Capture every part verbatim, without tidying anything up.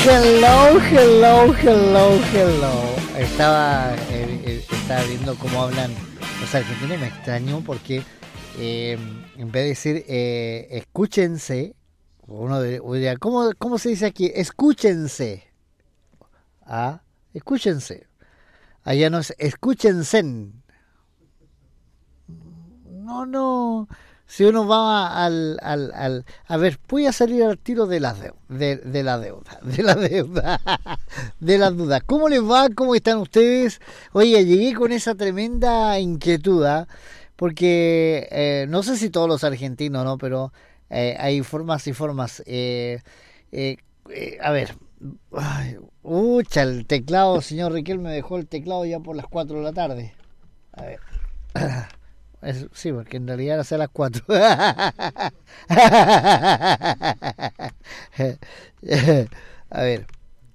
Hello, hello, hello, hello. Estaba, eh, eh, estaba viendo cómo hablan los argentinos. Me extrañó porque eh, en vez de decir eh, escúchense, uno diría, ¿cómo, ¿cómo se dice aquí? Escúchense. Ah, escúchense. Allá no es escúchense. No, no. Si uno va al, al, al... A ver, voy a salir al tiro de la, deuda, de, de la deuda, de la deuda, de las dudas. ¿Cómo les va? ¿Cómo están ustedes? Oye, llegué con esa tremenda inquietud, ¿eh? Porque eh, no sé si todos los argentinos, ¿no? Pero eh, hay formas y formas. Eh, eh, eh, a ver, ay, ucha, el teclado, señor Riquelme me dejó el teclado ya por las cuatro de la tarde. A ver. Es, sí, porque en realidad era hacia las cuatro. A ver.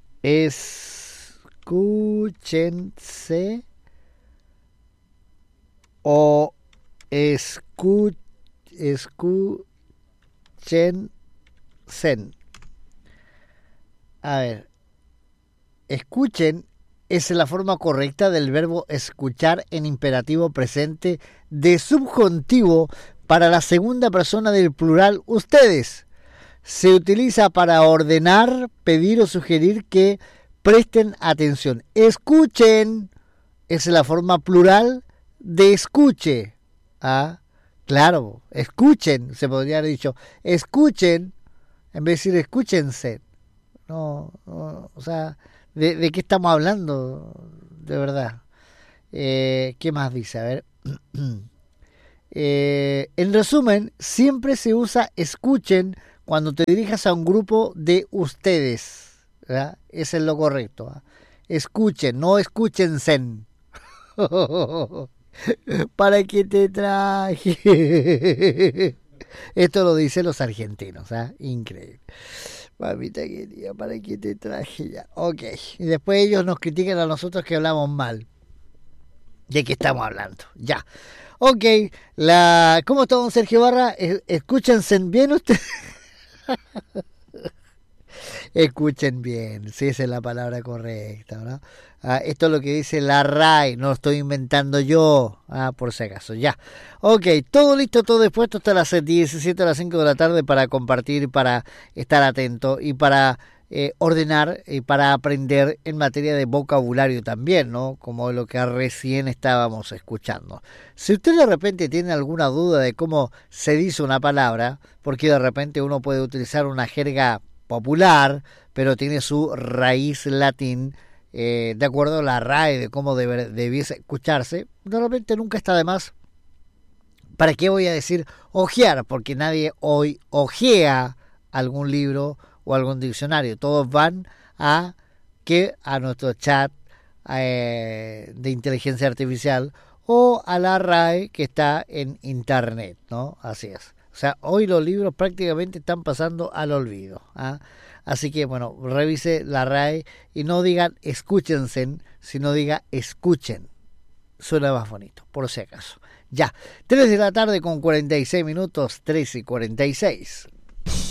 Escúchense o escu, escúchense. A ver. Escuchen es la forma correcta del verbo escuchar en imperativo presente de subjuntivo para la segunda persona del plural ustedes. Se utiliza para ordenar, pedir o sugerir que presten atención. Escuchen es la forma plural de escuche. Ah, claro, escuchen, se podría haber dicho escuchen en vez de decir escúchense. No, no, o sea, ¿de, de qué estamos hablando? De verdad. Eh, ¿Qué más dice? A ver. eh, en resumen, siempre se usa escuchen cuando te dirijas a un grupo de ustedes, ¿verdad? Ese es lo correcto, ¿verdad? Escuchen, no escúchense. ¿Para qué te traje? Esto lo dicen los argentinos, ¿eh? Increíble. Mamita querida, ¿para qué te traje ya? Ok. Y después ellos nos critican a nosotros que hablamos mal. ¿De qué estamos hablando? Ya. Ok. La... ¿Cómo está don Sergio Barra? ¿Escúchense bien ustedes? Escuchen bien. Sí, esa es la palabra correcta, ¿no? Ah, esto es lo que dice la R A E. No lo estoy inventando yo. Ah, por si acaso. Ya. Ok. Todo listo, todo dispuesto hasta las diecisiete a las cinco de la tarde para compartir, para estar atento y para eh, ordenar y para aprender en materia de vocabulario también, ¿no? Como lo que recién estábamos escuchando. Si usted de repente tiene alguna duda de cómo se dice una palabra, porque de repente uno puede utilizar una jerga popular, pero tiene su raíz latín, eh, de acuerdo a la R A E de cómo debe, debiese escucharse, de repente nunca está de más. ¿Para qué voy a decir ojear? Porque nadie hoy ojea algún libro o algún diccionario. Todos van a que a nuestro chat eh, de inteligencia artificial o a la R A E que está en internet, ¿no? Así es. O sea, hoy los libros prácticamente están pasando al olvido. ¿Ah? Así que, bueno, revise la R A E y no digan escúchense, sino diga escuchen. Suena más bonito, por si acaso. Ya, tres de la tarde con cuarenta y seis minutos, tres y cuarenta y seis.